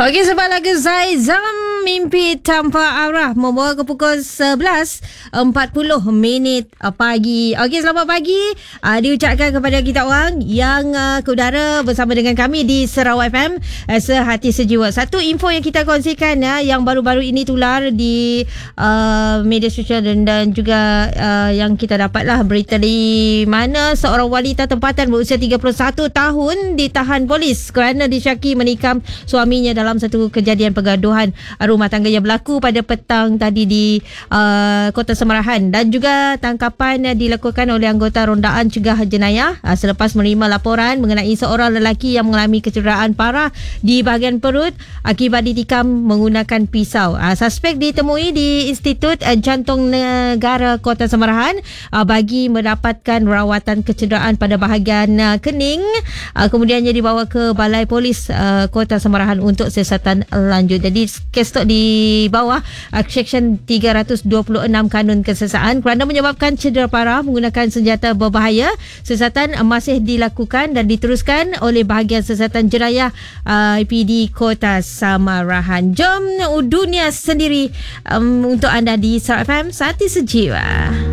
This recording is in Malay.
Okey, sebab lagu Zaizam Mimpi Tanpa Arah membawa ke pukul 11.40 pagi. Okey, selamat pagi diucapkan kepada kita orang yang ke udara bersama dengan kami di Sarawak FM Sehati Sejiwa. Satu info yang kita kongsikan yang baru-baru ini tular di media sosial dan juga yang kita dapatlah berita di mana seorang wanita tempatan berusia 31 tahun ditahan polis kerana disyaki menikam suaminya dalam satu kejadian pergaduhan rumah tangga yang berlaku pada petang tadi di Kota Semarahan, dan juga tangkapan dilakukan oleh anggota rondaan cegah jenayah selepas menerima laporan mengenai seorang lelaki yang mengalami kecederaan parah di bahagian perut akibat ditikam menggunakan pisau. Suspek ditemui di Institut Jantung Negara Kota Semarahan bagi mendapatkan rawatan kecederaan pada bahagian kening, kemudiannya dibawa ke Balai Polis Kota Semarahan untuk siasatan lanjut. Jadi kes tu di bawah Seksyen 326 Kanun Kesesahan kerana menyebabkan cedera parah menggunakan senjata berbahaya. Siasatan masih dilakukan dan diteruskan oleh bahagian siasatan jenayah IPD Kota Semarahan. Jom dunia sendiri untuk anda di Sarawak FM Sehati Sejiwa.